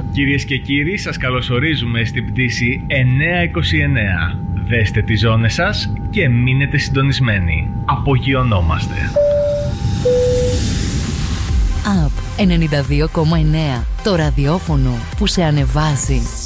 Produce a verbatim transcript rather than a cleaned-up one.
Κυρίες και κύριοι, σας καλωσορίζουμε στην πτήση εννιακόσια είκοσι εννέα. Δέστε τις ζώνες σας και μείνετε συντονισμένοι. Απογειωνόμαστε. Απ ενενήντα δύο κόμμα εννέα. Το ραδιόφωνο που σε ανεβάζει.